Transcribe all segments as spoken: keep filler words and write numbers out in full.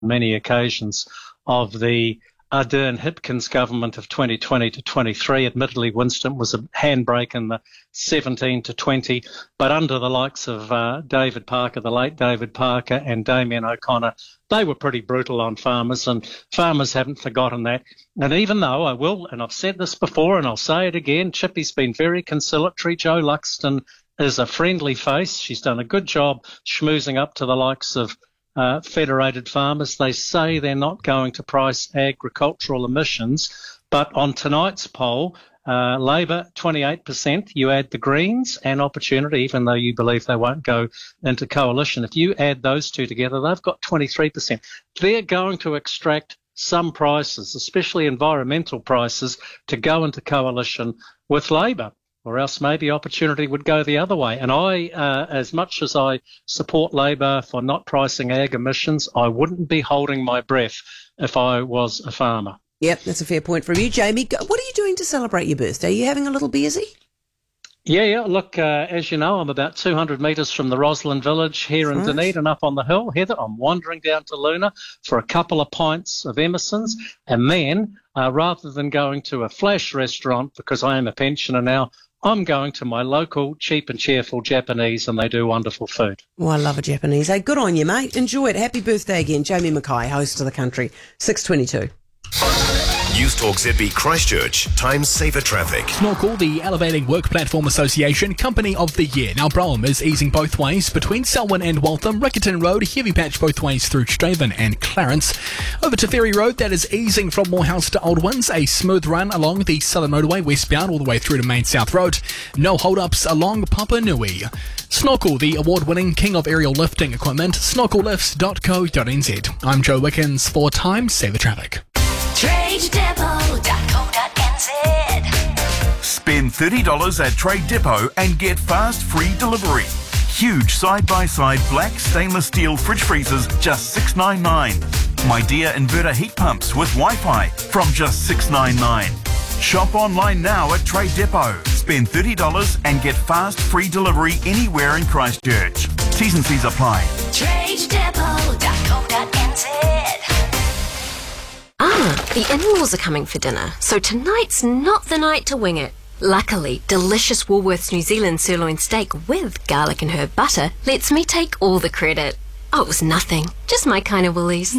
many occasions of the Ardern Hipkins government of twenty twenty to twenty-three. Admittedly, Winston was a handbrake in the seventeen to twenty, but under the likes of uh, David Parker, the late David Parker, and Damien O'Connor, they were pretty brutal on farmers, and farmers haven't forgotten that. And even though I will, and I've said this before and I'll say it again, Chippy's been very conciliatory. Jo Luxton is a friendly face. She's done a good job schmoozing up to the likes of Uh, federated farmers. They say they're not going to price agricultural emissions, but on tonight's poll, uh, Labor twenty-eight percent, you add the Greens and Opportunity, even though you believe they won't go into coalition. If you add those two together, they've got twenty-three percent. They're going to extract some prices, especially environmental prices, to go into coalition with Labor. Or else maybe Opportunity would go the other way. And I, uh, as much as I support Labor for not pricing ag emissions, I wouldn't be holding my breath if I was a farmer. Yep, that's a fair point from you. Jamie, what are you doing to celebrate your birthday? Are you having a little beersy? Yeah, yeah. Look, uh, as you know, I'm about two hundred metres from the Roslyn village here in Right. Dunedin up on the hill. Heather, I'm wandering down to Luna for a couple of pints of Emerson's. And then, uh, rather than going to a flash restaurant, because I am a pensioner now, I'm going to my local cheap and cheerful Japanese, and they do wonderful food. Oh, I love a Japanese. Hey, good on you, mate. Enjoy it. Happy birthday again. Jamie Mackay, host of The Country, six twenty-two. News Talk Z B Christchurch, Time Saver Traffic. Snorkel, the Elevating Work Platform Association Company of the Year. Now, Brougham is easing both ways between Selwyn and Waltham. Riccarton Road, heavy patch both ways through Straven and Clarence. Over to Ferry Road, that is easing from Morehouse to Old Winds. A smooth run along the Southern Motorway westbound all the way through to Main South Road. No hold-ups along Papa Nui. Snorkel, the award-winning king of aerial lifting equipment. snorkel lifts dot co dot n z. I'm Joe Wickens for Time Saver Traffic. trade depot dot co dot n z. Spend thirty dollars at Trade Depot and get fast free delivery. Huge side-by-side black stainless steel fridge freezers, just six ninety-nine. My Dear inverter heat pumps with Wi-Fi from just six ninety-nine. Shop online now at Trade Depot. Spend thirty dollars and get fast free delivery anywhere in Christchurch. T's and C's apply. trade depot dot co dot n z. Ah, the in-laws are coming for dinner, so tonight's not the night to wing it. Luckily, delicious Woolworths New Zealand sirloin steak with garlic and herb butter lets me take all the credit. Oh, it was nothing. Just my kind of Woolies.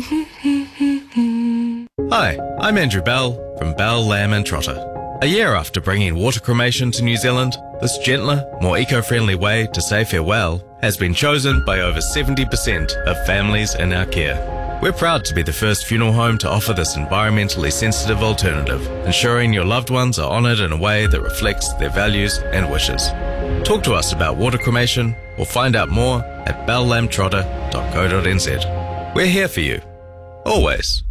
Hi, I'm Andrew Bell from Bell Lamb and Trotter. A year after bringing water cremation to New Zealand, this gentler, more eco-friendly way to say farewell has been chosen by over seventy percent of families in our care. We're proud to be the first funeral home to offer this environmentally sensitive alternative, ensuring your loved ones are honoured in a way that reflects their values and wishes. Talk to us about water cremation or find out more at bell lamb trotter dot co dot n z. We're here for you. Always.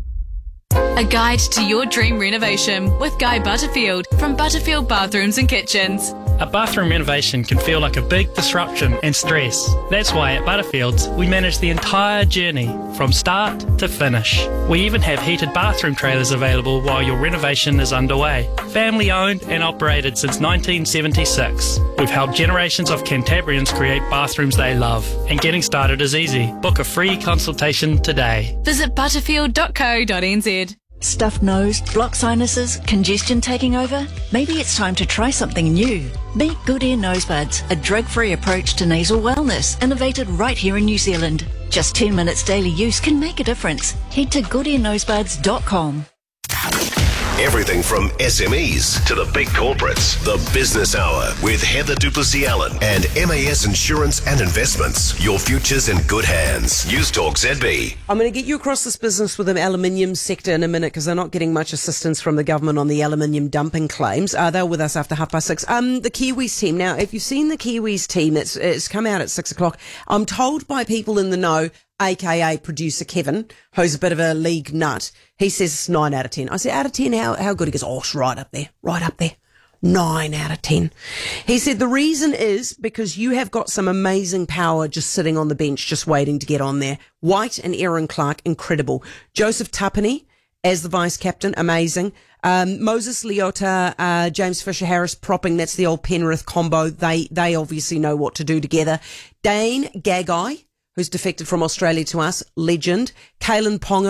A guide to your dream renovation with Guy Butterfield from Butterfield Bathrooms and Kitchens. A bathroom renovation can feel like a big disruption and stress. That's why at Butterfields we manage the entire journey from start to finish. We even have heated bathroom trailers available while your renovation is underway. Family owned and operated since nineteen seventy-six. We've helped generations of Cantabrians create bathrooms they love. And getting started is easy. Book a free consultation today. Visit butterfield dot co dot n z. Stuffed nose, blocked sinuses, congestion taking over? Maybe it's time to try something new. Meet Good Ear Nosebuds, a drug-free approach to nasal wellness, innovated right here in New Zealand. Just ten minutes daily use can make a difference. Head to good ear nosebuds dot com. Everything from S M Es to the big corporates. The Business Hour with Heather Duplessis-Allen and M A S Insurance and Investments. Your future's in good hands. News Talk Z B. I'm going to get you across this business with the aluminium sector in a minute because they're not getting much assistance from the government on the aluminium dumping claims. Uh, they're with us after half past six. Um, the Kiwis team. Now, if you've seen the Kiwis team, it's, it's come out at six o'clock. I'm told by people in the know, A K A producer Kevin, who's a bit of a league nut. He says it's nine out of ten. I say, out of ten, how, how good? He goes, oh, it's right up there, right up there. Nine out of ten. He said the reason is because you have got some amazing power just sitting on the bench, just waiting to get on there. White and Aaron Clark, incredible. Joseph Tapani as the vice captain, amazing. Um, Moses Leota, uh, James Fisher-Harris propping, that's the old Penrith combo. They, they obviously know what to do together. Dane Gagai, who's defected from Australia to us, legend. Kalen Ponga